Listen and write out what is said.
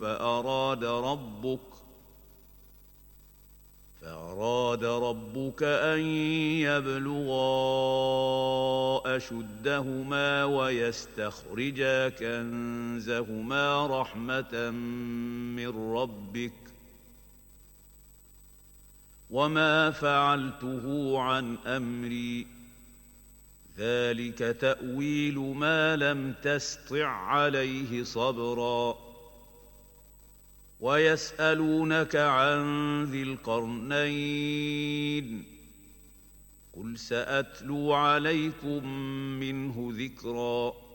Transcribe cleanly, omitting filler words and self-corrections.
فأراد ربك أن يبلغا أشدهما ويستخرجا كنزهما رحمة من ربك وما فعلته عن أمري ذلك تأويل ما لم تسطع عليه صبرا ويسألونك عن ذي القرنين قل سأتلو عليكم منه ذكرا